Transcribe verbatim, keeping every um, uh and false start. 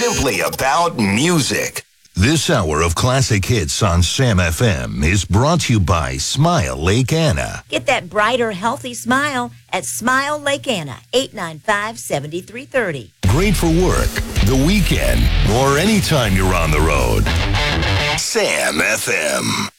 simply about music. This hour of classic hits on Sam F M is brought to you by Smile Lake Anna. Get that brighter, healthy smile at Smile Lake Anna, eight nine five, seven three three zero. Great for work, the weekend, or anytime you're on the road. Sam F M.